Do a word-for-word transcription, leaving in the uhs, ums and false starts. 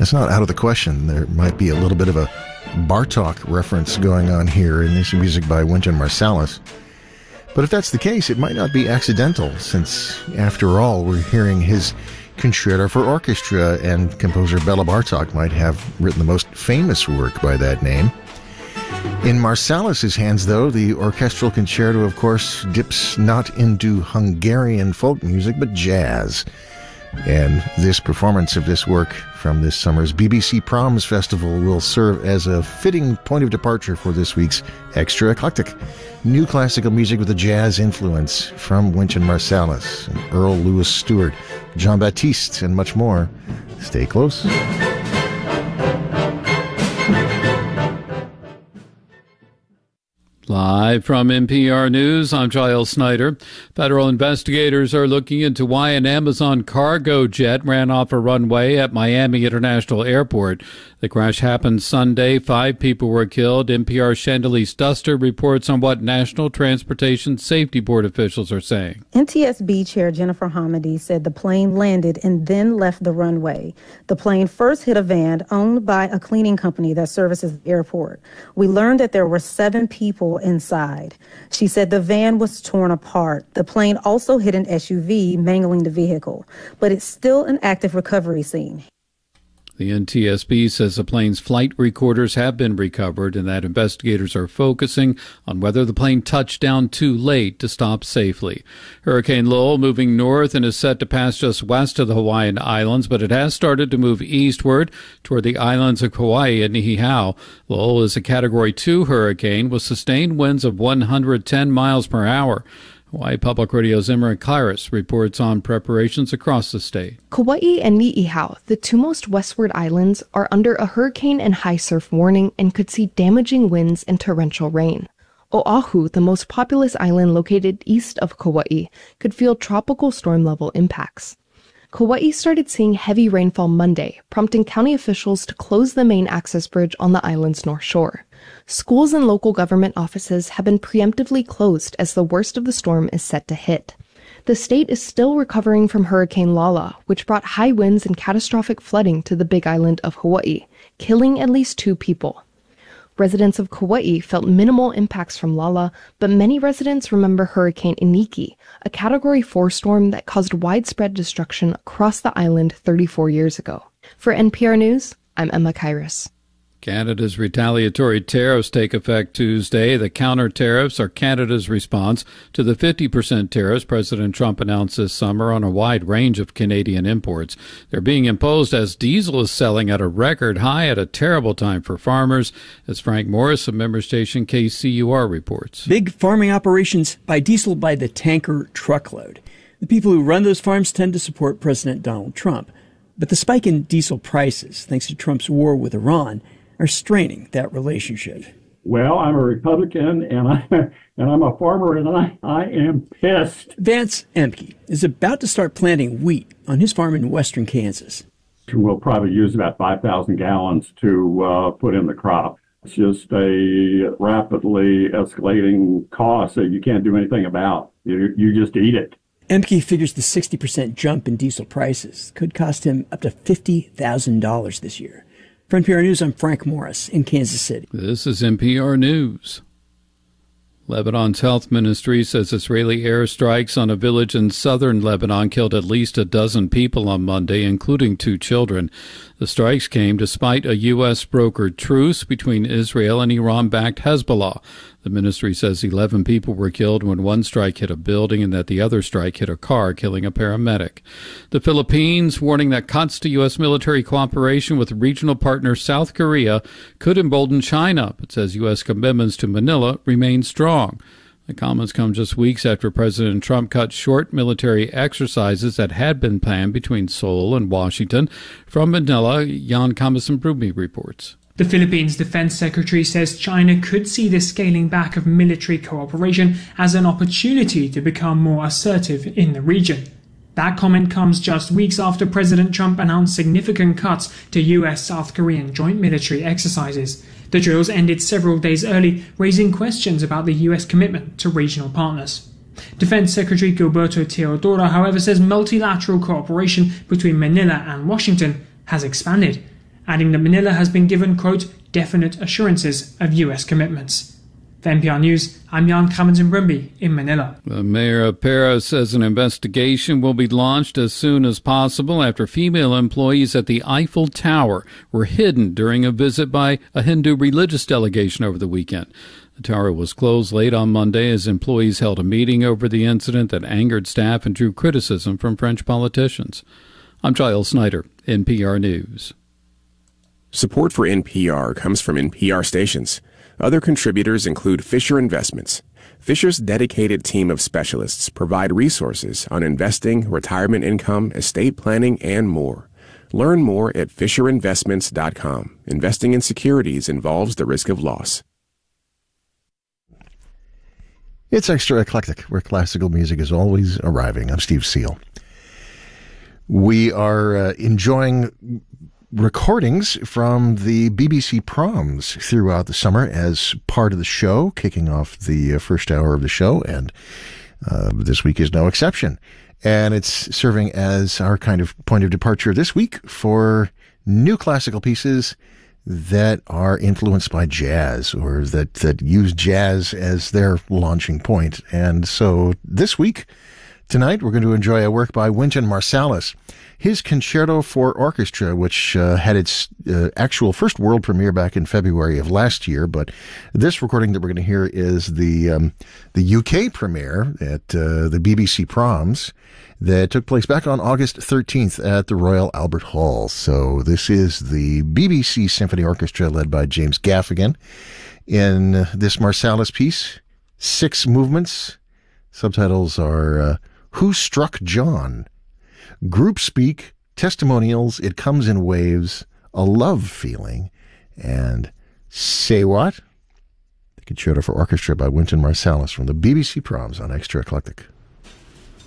It's not out of the question. There might be a little bit of a Bartók reference going on here in this music by Wynton Marsalis. But if that's the case, it might not be accidental, since, after all, we're hearing his Concerto for Orchestra, and composer Bela Bartók might have written the most famous work by that name. In Marsalis' hands, though, the orchestral concerto, of course, dips not into Hungarian folk music, but jazz. And this performance of this work from this summer's B B C Proms Festival will serve as a fitting point of departure for this week's Extra Eclectic. New classical music with a jazz influence from Wynton Marsalis, and Earl Louis Stewart, Jean Baptiste, and much more. Stay close. Live from N P R News, I'm Giles Snyder. Federal investigators are looking into why an Amazon cargo jet ran off a runway at Miami International Airport. The crash happened Sunday. Five people were killed. N P R's Chandelice Duster reports on what National Transportation Safety Board officials are saying. N T S B Chair Jennifer Hamady said the plane landed and then left the runway. The plane first hit a van owned by a cleaning company that services the airport. We learned that there were seven people inside. She said the van was torn apart. The plane also hit an S U V, mangling the vehicle, but it's still an active recovery scene. The N T S B says the plane's flight recorders have been recovered and that investigators are focusing on whether the plane touched down too late to stop safely. Hurricane Lowell moving north and is set to pass just west of the Hawaiian Islands, but it has started to move eastward toward the islands of Kauai and Niihau. Lowell is a Category two hurricane with sustained winds of one hundred ten miles per hour. Hawaii Public Radio's Emmerich Kairos reports on preparations across the state. Kauai and Niihau, the two most westward islands, are under a hurricane and high surf warning and could see damaging winds and torrential rain. Oahu, the most populous island located east of Kauai, could feel tropical storm-level impacts. Kauai started seeing heavy rainfall Monday, prompting county officials to close the main access bridge on the island's north shore. Schools and local government offices have been preemptively closed as the worst of the storm is set to hit. The state is still recovering from Hurricane Lala, which brought high winds and catastrophic flooding to the Big Island of Hawaii, killing at least two people. Residents of Kauai felt minimal impacts from Lala, but many residents remember Hurricane Iniki, a Category four storm that caused widespread destruction across the island thirty-four years ago. For N P R News, I'm Emma Kairos. Canada's retaliatory tariffs take effect Tuesday. The counter tariffs are Canada's response to the fifty percent tariffs President Trump announced this summer on a wide range of Canadian imports. They're being imposed as diesel is selling at a record high at a terrible time for farmers, as Frank Morris of member station K C U R reports. Big farming operations buy diesel by the tanker truckload. The people who run those farms tend to support President Donald Trump. But the spike in diesel prices, thanks to Trump's war with Iran, are straining that relationship. Well, I'm a Republican, and, I, and I'm a farmer, and I, I am pissed. Vance Emke is about to start planting wheat on his farm in western Kansas. We'll probably use about five thousand gallons to uh, put in the crop. It's just a rapidly escalating cost that you can't do anything about. You, you just eat it. Emke figures the sixty percent jump in diesel prices could cost him up to fifty thousand dollars this year. For N P R News, I'm Frank Morris in Kansas City. This is N P R News. Lebanon's health ministry says Israeli airstrikes on a village in southern Lebanon killed at least a dozen people on Monday, including two children. The strikes came despite a U S brokered truce between Israel and Iran-backed Hezbollah. The ministry says eleven people were killed when one strike hit a building and that the other strike hit a car, killing a paramedic. The Philippines warning that cuts to U S military cooperation with regional partner South Korea could embolden China, but says U S commitments to Manila remain strong. The comments come just weeks after President Trump cut short military exercises that had been planned between Seoul and Washington. From Manila, Jan Kamasambrumi reports. The Philippines Defense Secretary says China could see the scaling back of military cooperation as an opportunity to become more assertive in the region. That comment comes just weeks after President Trump announced significant cuts to U S-South Korean joint military exercises. The drills ended several days early, raising questions about the U S commitment to regional partners. Defense Secretary Gilberto Teodoro, however, says multilateral cooperation between Manila and Washington has expanded. adding that Manila has been given, quote, definite assurances of U S commitments. For N P R News, I'm Jan Kramens-Brumby in Manila. The mayor of Paris says an investigation will be launched as soon as possible after female employees at the Eiffel Tower were hidden during a visit by a Hindu religious delegation over the weekend. The tower was closed late on Monday as employees held a meeting over the incident that angered staff and drew criticism from French politicians. I'm Giles Snyder, N P R News. Support for N P R comes from N P R stations. Other contributors include Fisher Investments. Fisher's dedicated team of specialists provide resources on investing, retirement income, estate planning, and more. Learn more at fisher investments dot com. Investing in securities involves the risk of loss. It's Extra Eclectic, where classical music is always arriving. I'm Steve Seal. We are uh, enjoying recordings from the B B C Proms throughout the summer as part of the show, kicking off the uh, first hour of the show, and uh, this week is no exception. And it's serving as our kind of point of departure this week for new classical pieces that are influenced by jazz, or that, that use jazz as their launching point. And so this week, tonight, we're going to enjoy a work by Wynton Marsalis. His Concerto for Orchestra, which uh, had its uh, actual first world premiere back in February of last year, but this recording that we're going to hear is the um, the U K premiere at uh, the B B C Proms that took place back on August thirteenth at the Royal Albert Hall. So this is the B B C Symphony Orchestra led by James Gaffigan in this Marsalis piece, six movements. Subtitles are uh, Who Struck John? Group Speak, Testimonials, It Comes in Waves, A Love Feeling, and Say What? The Concerto for Orchestra by Wynton Marsalis from the B B C Proms on Extra Eclectic.